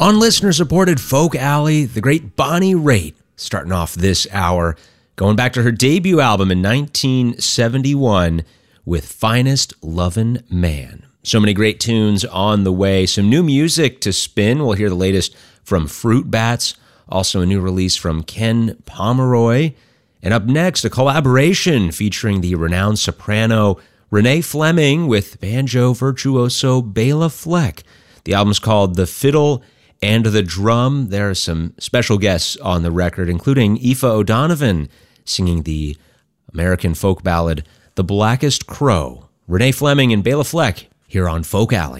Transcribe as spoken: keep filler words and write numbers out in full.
On listener-supported Folk Alley, the great Bonnie Raitt, starting off this hour, going back to her debut album in nineteen seventy-one with Finest Lovin' Man. So many great tunes on the way. Some new music to spin. We'll hear the latest from Fruit Bats. Also a new release from Ken Pomeroy. And up next, a collaboration featuring the renowned soprano Renee Fleming with banjo virtuoso Bela Fleck. The album's called The Fiddle and the Drum. There are some special guests on the record, including Aoife O'Donovan singing the American folk ballad The Blackest Crow. Renee Fleming and Bela Fleck here on Folk Alley.